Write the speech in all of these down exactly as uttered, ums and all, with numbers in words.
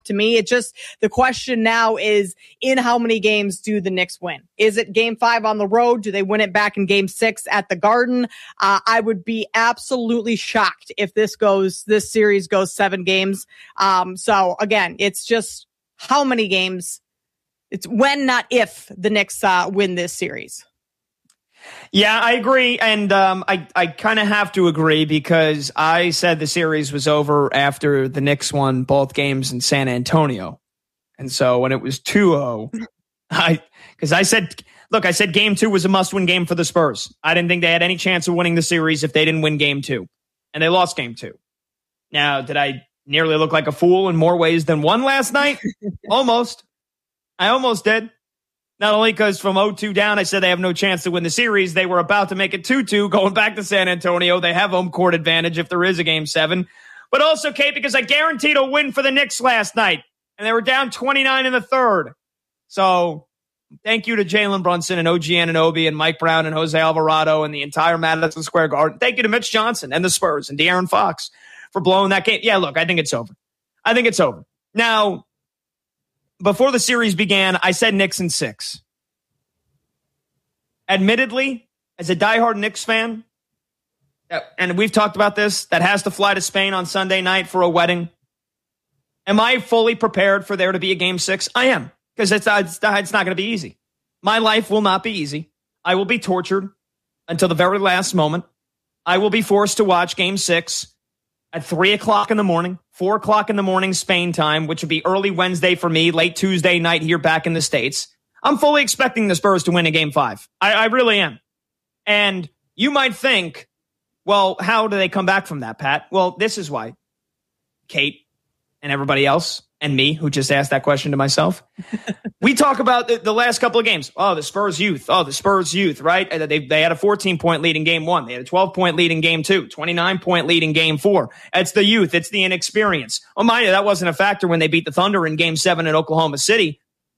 to me. It just, the question now is, in how many games do the Knicks win? Is it game five on the road? Do they win it back in game six at the Garden? Uh, I would be absolutely shocked if this goes, this series goes seven games. Um, so again, it's just how many games. It's when, not if, the Knicks uh, win this series. Yeah, I agree. And um, I, I kind of have to agree because I said the series was over after the Knicks won both games in San Antonio. And so when it was two oh, I because I said, look, I said game two was a must-win game for the Spurs. I didn't think they had any chance of winning the series if they didn't win game two. And they lost game two. Now, did I nearly look like a fool in more ways than one last night? Almost. I almost did. Not only because from oh two down, I said they have no chance to win the series. They were about to make it two two going back to San Antonio. They have home court advantage if there is a game seven. But also, Kate, because I guaranteed a win for the Knicks last night. And they were down twenty-nine in the third. So thank you to Jalen Brunson and O G Anunoby and Mike Brown and Jose Alvarado and the entire Madison Square Garden. Thank you to Mitch Johnson and the Spurs and De'Aaron Fox for blowing that game. Yeah, look, I think it's over. I think it's over. Now, before the series began, I said Knicks in six. Admittedly, as a diehard Knicks fan, and we've talked about this, that has to fly to Spain on Sunday night for a wedding. Am I fully prepared for there to be a game six? I am, because it's, it's, it's not going to be easy. My life will not be easy. I will be tortured until the very last moment. I will be forced to watch game six at three o'clock in the morning, four o'clock in the morning Spain time, which would be early Wednesday for me, late Tuesday night here back in the States. I'm fully expecting the Spurs to win a game five. I, I really am. And you might think, well, how do they come back from that, Pat? Well, this is why. Kate and everybody else and me, who just asked that question to myself. We talk about the, the last couple of games. Oh, the Spurs youth. Oh, the Spurs youth, right? They, they had a fourteen-point lead in game one. They had a twelve-point lead in game two, twenty-nine-point lead in game four. It's the youth. It's the inexperience. Oh, mind you, that wasn't a factor when they beat the Thunder in game seven in Oklahoma City.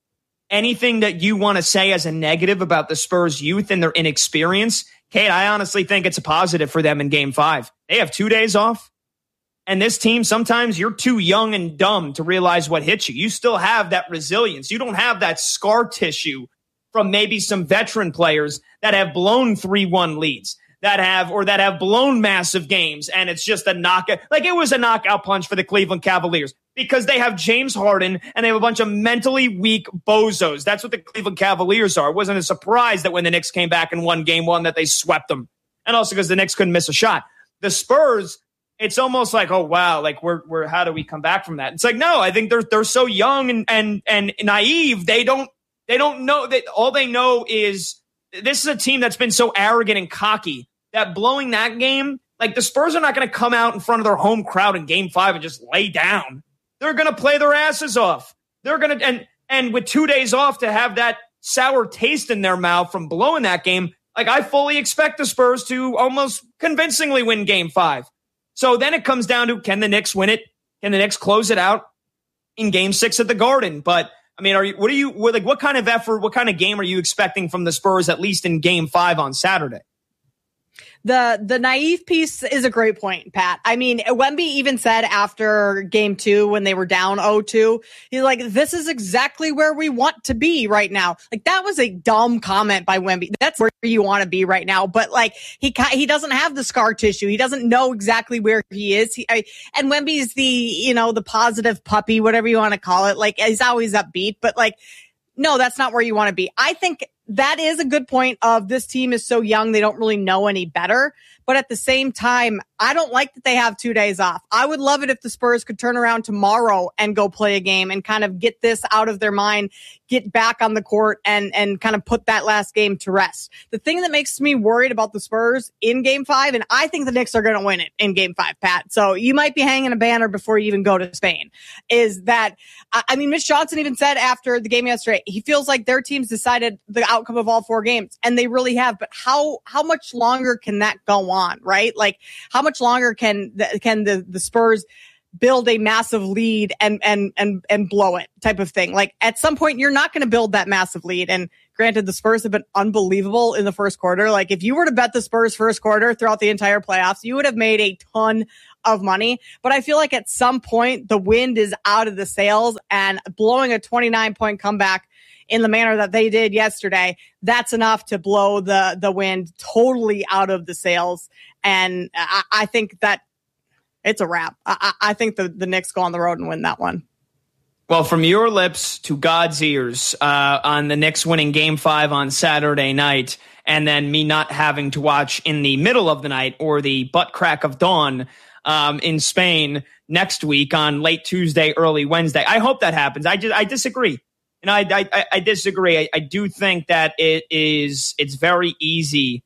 Anything that you want to say as a negative about the Spurs youth and their inexperience, Kate, I honestly think it's a positive for them in game five. They have two days off. And this team, sometimes you're too young and dumb to realize what hits you. You still have that resilience. You don't have that scar tissue from maybe some veteran players that have blown three one leads, that have, or that have blown massive games. And it's just a knockout. Like it was a knockout punch for the Cleveland Cavaliers because they have James Harden and they have a bunch of mentally weak bozos. That's what the Cleveland Cavaliers are. It wasn't a surprise that when the Knicks came back and won game one that they swept them. And also because the Knicks couldn't miss a shot. The Spurs, it's almost like, oh, wow, like we're, we're, how do we come back from that? It's like, no, I think they're, they're so young and, and, and naive. They don't, they don't know that all they know is this is a team that's been so arrogant and cocky that blowing that game, like the Spurs are not going to come out in front of their home crowd in game five and just lay down. They're going to play their asses off. They're going to, and, and with two days off to have that sour taste in their mouth from blowing that game, like I fully expect the Spurs to almost convincingly win game five. So then it comes down to, can the Knicks win it? Can the Knicks close it out in game six at the Garden? But I mean, are you, what are you, what, like, what kind of effort, what kind of game are you expecting from the Spurs, at least in game five on Saturday? The the naive piece is a great point, Pat. I mean, Wemby even said after game two when they were down oh two, he's like, this is exactly where we want to be right now. Like, that was a dumb comment by Wemby. That's where you want to be right now. But like, he he doesn't have the scar tissue. He doesn't know exactly where he is. He, I, and Wemby's the, you know, the positive puppy, whatever you want to call it. Like, he's always upbeat, but like, no, that's not where you want to be. I think that is a good point of this team is so young, they don't really know any better. But at the same time, I don't like that they have two days off. I would love it if the Spurs could turn around tomorrow and go play a game and kind of get this out of their mind, get back on the court and, and kind of put that last game to rest. The thing that makes me worried about the Spurs in game five, and I think the Knicks are going to win it in game five, Pat. So you might be hanging a banner before you even go to Spain, is that, I mean, Mitch Johnson even said after the game yesterday, he feels like their team's decided the outcome of all four games, and they really have. But how, how much longer can that go on, right? Like, how much longer can the, can the, the Spurs build a massive lead and, and, and, and blow it type of thing? Like, at some point, you're not going to build that massive lead. And granted, the Spurs have been unbelievable in the first quarter. Like, if you were to bet the Spurs first quarter throughout the entire playoffs, you would have made a ton of money. But I feel like at some point the wind is out of the sails, and blowing a twenty-nine point comeback in the manner that they did yesterday, that's enough to blow the, the wind totally out of the sails. And I, I think that it's a wrap. I, I think the, the Knicks go on the road and win that one. Well, from your lips to God's ears uh, on the Knicks winning game five on Saturday night, and then me not having to watch in the middle of the night or the butt crack of dawn um, in Spain next week on late Tuesday, early Wednesday. I hope that happens. I just I disagree. You know, I I, I disagree. I, I do think that it is it's very easy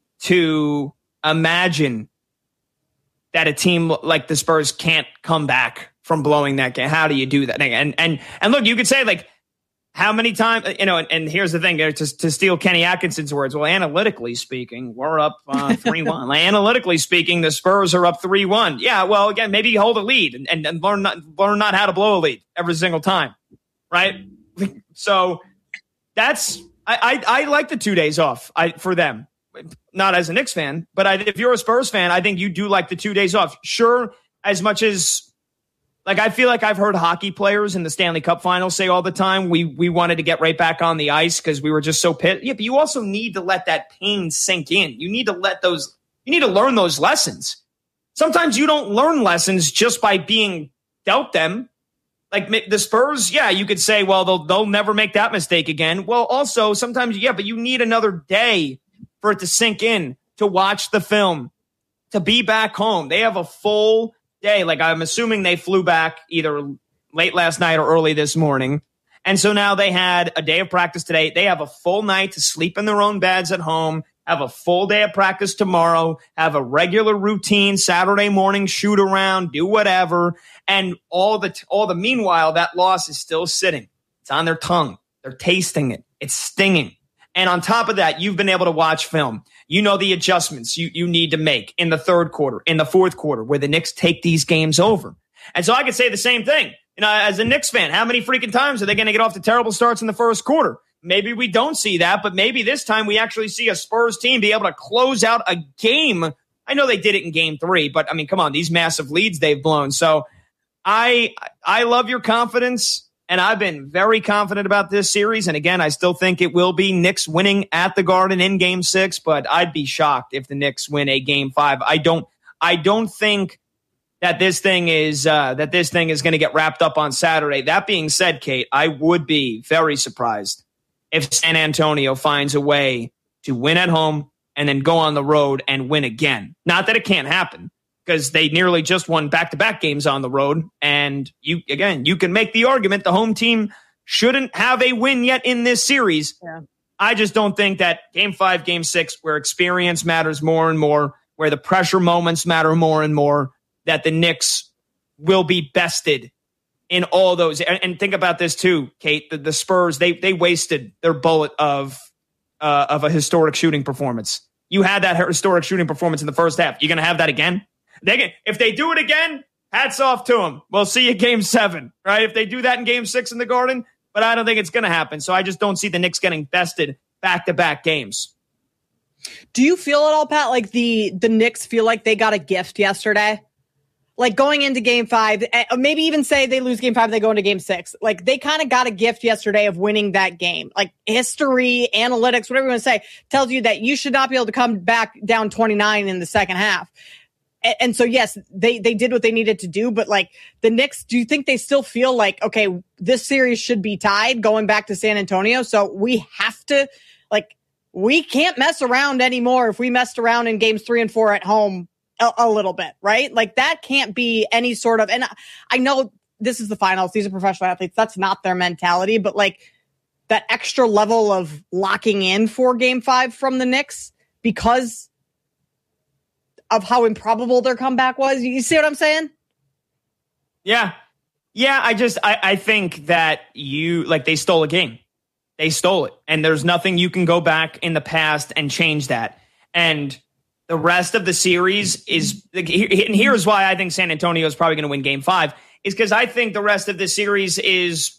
to imagine that a team like the Spurs can't come back from blowing that game. How do you do that? And and and look, you could say, like, how many times, you know, and, and here's the thing, to, to steal Kenny Atkinson's words, well, analytically speaking, we're up uh, three one. Like, analytically speaking, the Spurs are up three one. Yeah, well, again, maybe you hold a lead and, and, and learn, not, learn not how to blow a lead every single time, right? So that's, I, I, I like the two days off I, for them. Not as a Knicks fan, but I, if you're a Spurs fan, I think you do like the two days off. Sure, as much as, like, I feel like I've heard hockey players in the Stanley Cup Finals say all the time, we we wanted to get right back on the ice because we were just so pissed. Yeah, but you also need to let that pain sink in. You need to let those, you need to learn those lessons. Sometimes you don't learn lessons just by being dealt them. Like the Spurs, yeah, you could say, well, they'll they'll never make that mistake again. Well, also, sometimes, yeah, but you need another day for it to sink in, to watch the film, to be back home. They have a full day. Like, I'm assuming they flew back either late last night or early this morning. And so now they had a day of practice today. They have a full night to sleep in their own beds at home, have a full day of practice tomorrow, have a regular routine Saturday morning shoot around, do whatever. And all the, all the meanwhile, that loss is still sitting. It's on their tongue. They're tasting it. It's stinging. And on top of that, you've been able to watch film. You know the adjustments you, you need to make in the third quarter, in the fourth quarter, where the Knicks take these games over. And so I could say the same thing. You know, as a Knicks fan, how many freaking times are they going to get off to terrible starts in the first quarter? Maybe we don't see that, but maybe this time we actually see a Spurs team be able to close out a game. I know they did it in game three, but I mean, come on, these massive leads they've blown. So I I love your confidence, and I've been very confident about this series. And again, I still think it will be Knicks winning at the Garden in game six, but I'd be shocked if the Knicks win a game five. I don't I don't think that this thing is uh, that this thing is going to get wrapped up on Saturday. That being said, Kate, I would be very surprised if San Antonio finds a way to win at home and then go on the road and win again. Not that it can't happen, because they nearly just won back-to-back games on the road. And you, again, you can make the argument the home team shouldn't have a win yet in this series. Yeah. I just don't think that game five, game six, where experience matters more and more, where the pressure moments matter more and more, that the Knicks will be bested in all those. And, and think about this too, Kate, the, the Spurs, they they wasted their bullet of uh, of a historic shooting performance. You had that historic shooting performance in the first half. You're going to have that again? They get, if they do it again, hats off to them. We'll see you game seven, right? If they do that in game six in the Garden, but I don't think it's going to happen. So I just don't see the Knicks getting bested back-to-back games. Do you feel at all, Pat, like the, the Knicks feel like they got a gift yesterday? Like going into game five, maybe even say they lose game five, they go into game six. Like they kind of got a gift yesterday of winning that game. Like history, analytics, whatever you want to say, tells you that you should not be able to come back down twenty-nine in the second half. And, and so, yes, they, they did what they needed to do. But like the Knicks, do you think they still feel like, okay, this series should be tied going back to San Antonio? So we have to, like, we can't mess around anymore. If we messed around in games three and four at home, A, a little bit, right? Like that can't be any sort of, and I know this is the finals. These are professional athletes. That's not their mentality, but like that extra level of locking in for game five from the Knicks because of how improbable their comeback was. You see what I'm saying? Yeah. Yeah. I just, I, I think that you, like they stole a game. They stole it. And there's nothing you can go back in the past and change that. And the rest of the series is, and here's why I think San Antonio is probably going to win game five, is because I think the rest of the series is,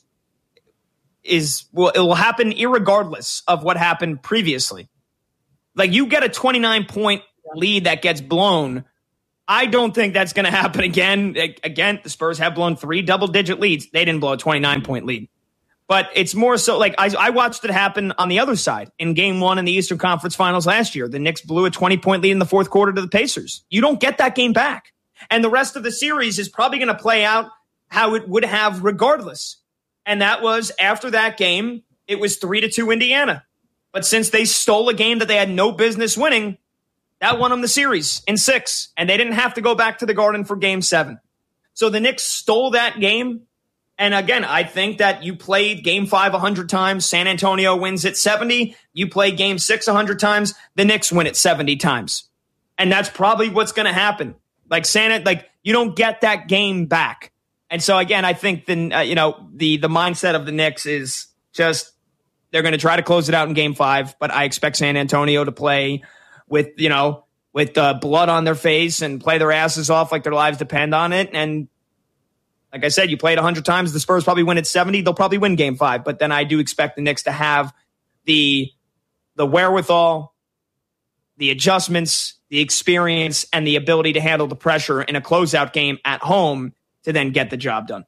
is, well, it will happen irregardless of what happened previously. Like you get a twenty-nine point lead that gets blown. I don't think that's going to happen again. Again, the Spurs have blown three double-digit leads. They didn't blow a twenty-nine point lead. But it's more so like I, I watched it happen on the other side in game one in the Eastern Conference Finals last year. The Knicks blew a twenty point lead in the fourth quarter to the Pacers. You don't get that game back. And the rest of the series is probably going to play out how it would have regardless. And that was after that game, it was three to two Indiana. But since they stole a game that they had no business winning, that won them the series in six. And they didn't have to go back to the Garden for game seven. So the Knicks stole that game. And again, I think that you played game five one hundred times. San Antonio wins it seventy. You play game six one hundred times. The Knicks win it seventy times. And that's probably what's going to happen. Like San, like you don't get that game back. And so again, I think the, uh, you know, the, the mindset of the Knicks is just, they're going to try to close it out in game five, but I expect San Antonio to play with, you know, with uh, blood on their face and play their asses off like their lives depend on it. And like I said, you played one hundred times. The Spurs probably win at seventy. They'll probably win game five. But then I do expect the Knicks to have the the wherewithal, the adjustments, the experience, and the ability to handle the pressure in a closeout game at home to then get the job done.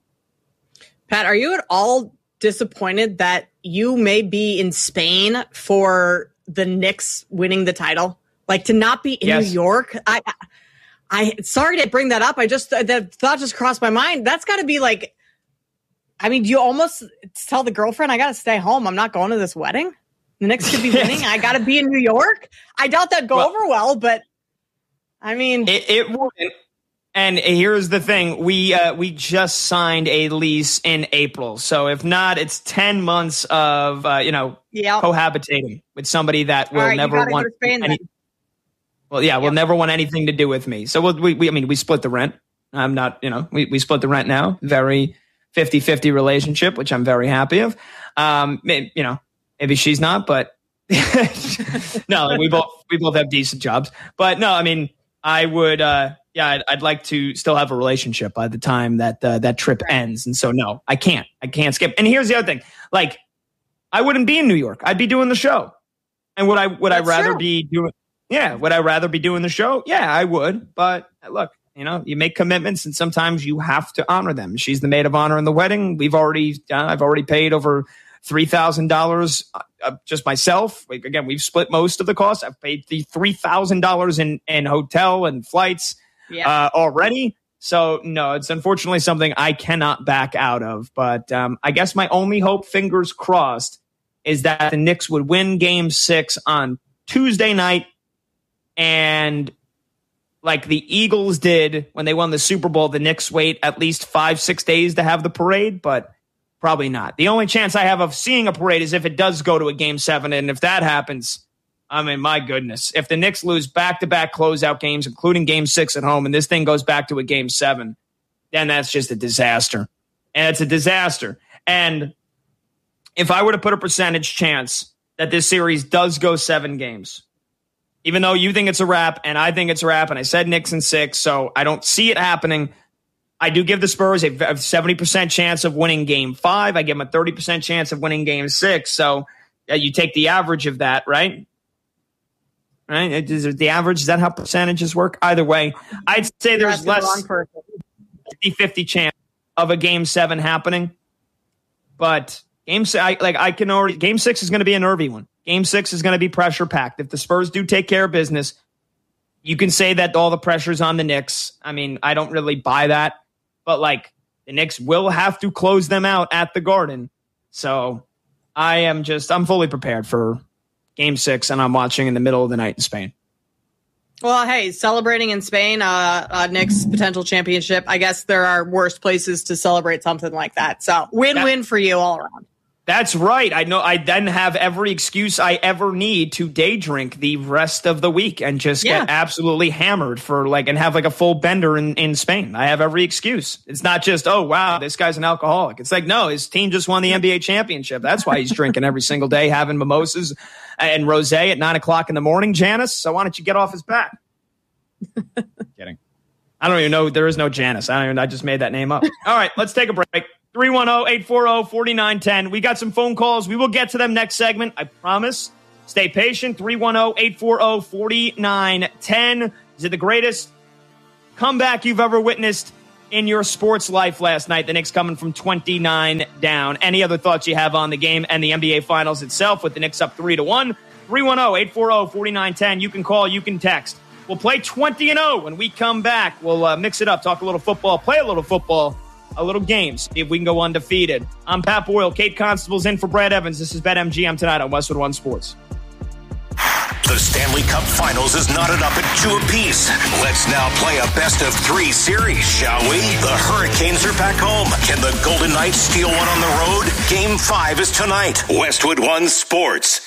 Pat, are you at all disappointed that you may be in Spain for the Knicks winning the title? Like to not be in Yes. New York? I I sorry to bring that up. I just that thought just crossed my mind. That's got to be like, I mean, do you almost tell the girlfriend, I got to stay home. I'm not going to this wedding. The Knicks could be winning. I got to be in New York. I doubt that'd go Well, over well, but I mean, It, it wouldn't. And here's the thing: we uh, we just signed a lease in April, so if not, it's ten months of uh, you know yeah. cohabitating with somebody that will All right, never you gotta want. go to Spain any- then. well, yeah, will Yep. never want anything to do with me. So we'll, we, we, I mean, we split the rent. I'm not, you know, we, we split the rent now. Very fifty-fifty relationship, which I'm very happy of. Um, may- you know, maybe she's not, but no, we both we both have decent jobs. But no, I mean, I would, uh, yeah, I'd, I'd like to still have a relationship by the time that uh, that trip ends. And so, no, I can't. I can't skip. And here's the other thing: like, I wouldn't be in New York. I'd be doing the show. And would I would That's I rather true. be doing? Yeah, would I rather be doing the show? Yeah, I would. But look, you know, you make commitments, and sometimes you have to honor them. She's the maid of honor in the wedding. We've already, uh, I've already paid over three thousand dollars uh, just myself. Like, again, we've split most of the cost. I've paid the three thousand dollars in in hotel and flights Yeah. uh, already. So no, it's unfortunately something I cannot back out of. But um, I guess my only hope, fingers crossed, is that the Knicks would win Game Six on Tuesday night. And like the Eagles did when they won the Super Bowl, the Knicks wait at least five, six days to have the parade, but probably not. The only chance I have of seeing a parade is if it does go to a game seven. And if that happens, I mean, my goodness, if the Knicks lose back-to-back closeout games, including game six at home, and this thing goes back to a game seven, then that's just a disaster. And it's a disaster. And if I were to put a percentage chance that this series does go seven games, even though you think it's a wrap and I think it's a wrap, and I said Knicks in six, so I don't see it happening, I do give the Spurs a seventy percent chance of winning game five. I give them a thirty percent chance of winning game six. So uh, you take the average of that, right? Right? Is it the average? Is that how percentages work? Either way, I'd say You're there's asking the less wrong person. fifty-fifty chance of a game seven happening. But game six, I, like I can already, game six is going to be a nervy one. Game six is going to be pressure packed. If the Spurs do take care of business, you can say that all the pressure's on the Knicks. I mean, I don't really buy that, but like the Knicks will have to close them out at the Garden. So I am just, I'm fully prepared for game six, and I'm watching in the middle of the night in Spain. Well, hey, celebrating in Spain, uh, uh, Knicks potential championship. I guess there are worse places to celebrate something like that. So win-win for you all around. That's right. I know I then have every excuse I ever need to day drink the rest of the week and just Yeah. get absolutely hammered for like, and have like a full bender in, in Spain. I have every excuse. It's not just, oh, wow, this guy's an alcoholic. It's like, no, his team just won the N B A championship. That's why he's drinking every single day, having mimosas and rosé at nine o'clock in the morning, Janice. So why don't you get off his back? Kidding. I don't even know. There is no Janice. I don't even, I just made that name up. All right, let's take a break. three one zero, eight four zero, four nine one zero. We got some phone calls. We will get to them next segment. I promise. Stay patient. three one zero, eight four zero, four nine one zero. Is it the greatest comeback you've ever witnessed in your sports life last night. The Knicks coming from twenty-nine down. Any other thoughts you have on the game and the N B A Finals itself with the Knicks up three to one? three one zero, eight four zero, four nine one zero. You can call, you can text. We'll play twenty and oh when we come back. We'll uh, mix it up, talk a little football, play a little football, a little games, see if we can go undefeated. I'm Pat Boyle. Kate Constable's in for Brad Evans. This is BetMGM tonight on Westwood One Sports. The Stanley Cup Finals is knotted up at two apiece. Let's now play a best of three series, shall we? The Hurricanes are back home. Can the Golden Knights steal one on the road? Game five is tonight. Westwood One Sports.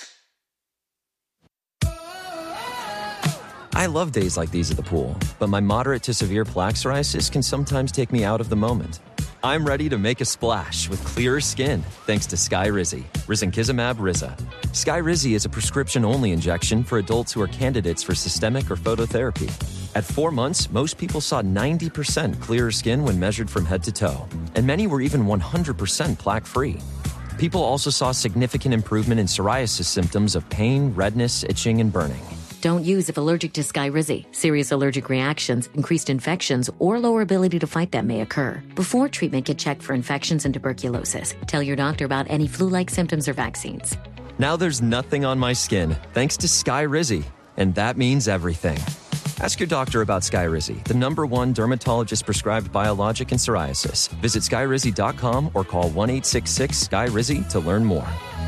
I love days like these at the pool, but my moderate to severe plaque psoriasis can sometimes take me out of the moment. I'm ready to make a splash with clearer skin thanks to Skyrizi, risankizumab Riza. Skyrizi is a prescription-only injection for adults who are candidates for systemic or phototherapy. At four months, most people saw ninety percent clearer skin when measured from head to toe, and many were even one hundred percent plaque-free. People also saw significant improvement in psoriasis symptoms of pain, redness, itching, and burning. Don't use if allergic to Skyrizi. Serious allergic reactions, increased infections, or lower ability to fight them may occur. Before treatment, get checked for infections and tuberculosis. Tell your doctor about any flu-like symptoms or vaccines. Now there's nothing on my skin thanks to Skyrizi, and that means everything. Ask your doctor about Skyrizi, the number one dermatologist-prescribed biologic in psoriasis. Visit skyrizi dot com or call one eight six six, S K Y R I Z I to learn more.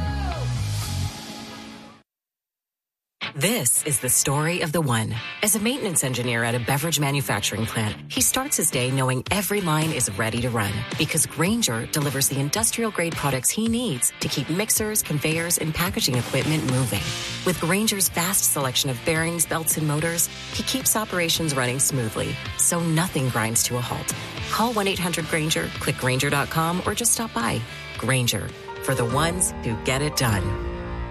This is the story of the one. As a maintenance engineer at a beverage manufacturing plant, he starts his day knowing every line is ready to run because Grainger delivers the industrial-grade products he needs to keep mixers, conveyors, and packaging equipment moving. With Grainger's vast selection of bearings, belts, and motors, he keeps operations running smoothly, so nothing grinds to a halt. Call one eight hundred Grainger, click Grainger dot com, or just stop by. Grainger, for the ones who get it done.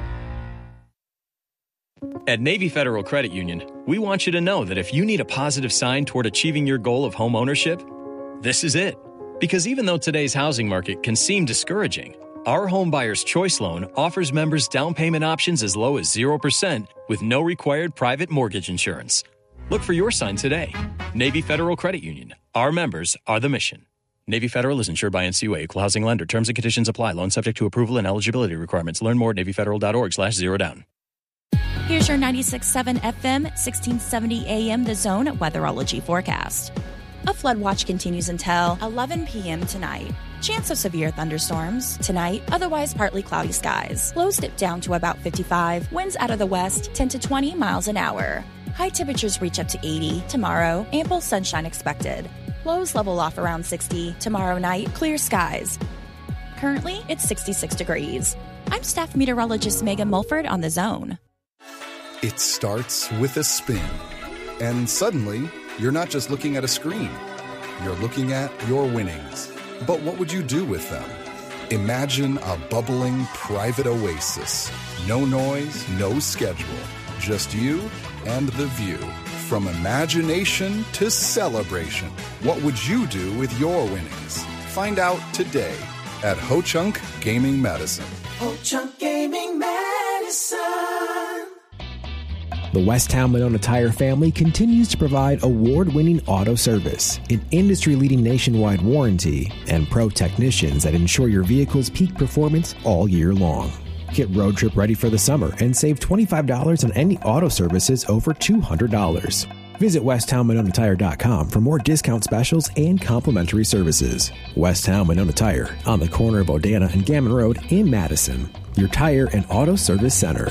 At Navy Federal Credit Union, we want you to know that if you need a positive sign toward achieving your goal of home ownership, this is it. Because even though today's housing market can seem discouraging, our Home Buyer's Choice Loan offers members down payment options as low as zero percent with no required private mortgage insurance. Look for your sign today. Navy Federal Credit Union. Our members are the mission. Navy Federal is insured by N C U A, Equal Housing Lender. Terms and conditions apply. Loan subject to approval and eligibility requirements. Learn more at navy federal dot org slash zero down. Here's your ninety-six point seven F M, sixteen seventy A M The Zone weatherology forecast. A flood watch continues until eleven p.m. tonight. Chance of severe thunderstorms tonight, otherwise partly cloudy skies. Lows dip down to about fifty-five. Winds out of the west, ten to twenty miles an hour. High temperatures reach up to eighty. Tomorrow, ample sunshine expected. Lows level off around sixty. Tomorrow night, clear skies. Currently, it's sixty-six degrees. I'm staff meteorologist Megan Mulford on The Zone. It starts with a spin, and suddenly, you're not just looking at a screen. You're looking at your winnings. But what would you do with them? Imagine a bubbling private oasis. No noise, no schedule. Just you and the view. From imagination to celebration. What would you do with your winnings? Find out today at Ho Chunk Gaming Medicine. Ho Chunk Gaming Medicine. The Westtown Monona Tire family continues to provide award-winning auto service, an industry-leading nationwide warranty, and pro technicians that ensure your vehicle's peak performance all year long. Get road trip ready for the summer and save twenty-five dollars on any auto services over two hundred dollars. Visit west town monona tire dot com for more discount specials and complimentary services. Westtown Monona Tire on the corner of Odana and Gammon Road in Madison. Your tire and auto service center.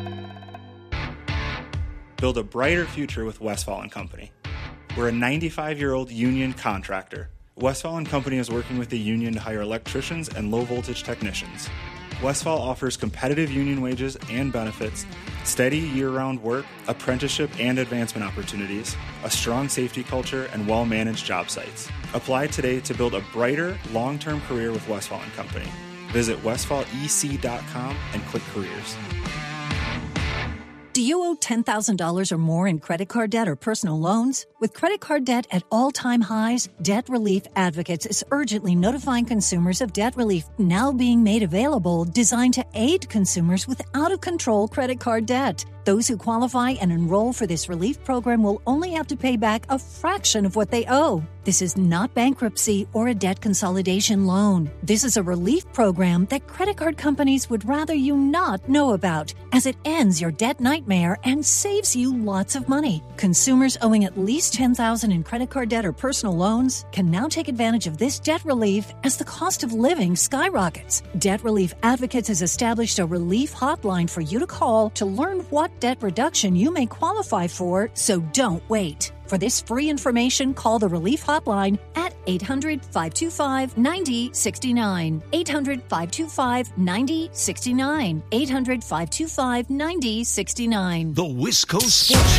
Build a brighter future with Westfall and Company. We're a ninety-five-year-old union contractor. Westfall and Company is working with the union to hire electricians and low-voltage technicians. Westfall offers competitive union wages and benefits, steady year-round work, apprenticeship and advancement opportunities, a strong safety culture, and well-managed job sites. Apply today to build a brighter, long-term career with Westfall and Company. Visit westfall e c dot com and click careers. Do you owe ten thousand dollars or more in credit card debt or personal loans? With credit card debt at all-time highs, Debt Relief Advocates is urgently notifying consumers of debt relief now being made available, designed to aid consumers with out-of-control credit card debt. Those who qualify and enroll for this relief program will only have to pay back a fraction of what they owe. This is not bankruptcy or a debt consolidation loan. This is a relief program that credit card companies would rather you not know about, as it ends your debt nightmare and saves you lots of money. Consumers owing at least ten thousand dollars in credit card debt or personal loans can now take advantage of this debt relief as the cost of living skyrockets. Debt Relief Advocates has established a relief hotline for you to call to learn what debt reduction you may qualify for, so don't wait. For this free information, call the Relief Hotline at eight hundred, five two five, nine zero six nine. eight hundred, five two five, nine zero six nine. eight hundred, five two five, nine zero six nine. The Wisco Sports